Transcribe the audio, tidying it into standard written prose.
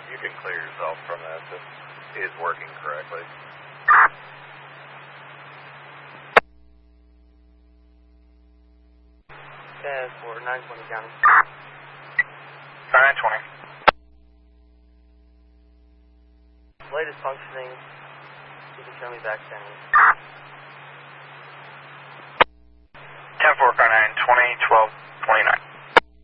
You can clear yourself from that. This is working correctly. For 920 County. 920. Latest functioning. You can show me back standing. 10-4, car 920, 1229.